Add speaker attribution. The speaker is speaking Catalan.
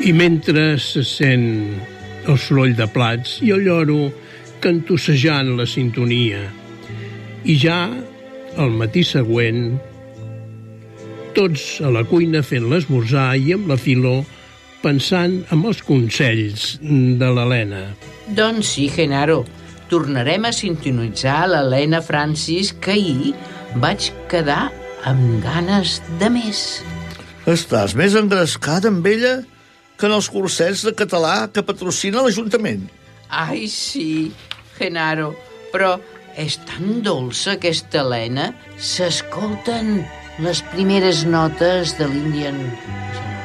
Speaker 1: I mentre se sent el soroll de plats i el lloro cantussejant la sintonia. I ja, al matí següent, tots a la cuina fent l'esmorzar i amb la Filó pensant en els consells de l'Helena.
Speaker 2: Doncs sí, Genaro, tornarem a sintonitzar l'Helena Francis, que ahir vaig quedar amb ganes de més.
Speaker 3: Estàs més engrescada amb ella que en els cursets de català que patrocina l'Ajuntament.
Speaker 2: Ai, sí, Genaro, però és tan dolça aquesta Helena. S'escolten les primeres notes de l'Indian